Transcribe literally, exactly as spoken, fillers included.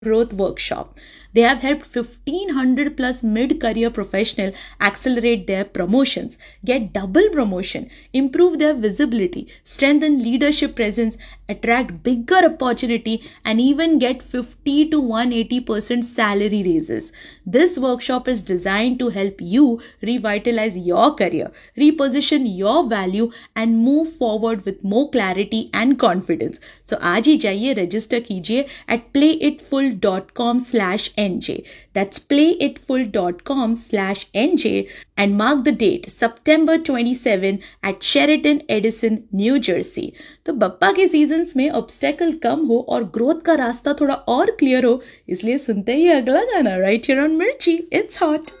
growth workshop. They have helped fifteen hundred plus mid-career professionals accelerate their promotions, get double promotion, improve their visibility, strengthen leadership presence, attract bigger opportunity, and even get fifty to one hundred eighty percent salary raises. This workshop is designed to help you revitalize your career, reposition your value, and move forward with more clarity and confidence. So आज ही जाइए register कीजिए at playitfull dot com slash N J. That's playitfull dot com slash N J and mark the date September twenty-seventh at Sheraton Edison, New Jersey. तो बप्पा के seasons में obstacle कम हो और growth का रास्ता थोड़ा और क्लियर हो, इसलिए सुनते ही अगला गाना राइट हियर ऑन मिर्ची, इट्स हॉट.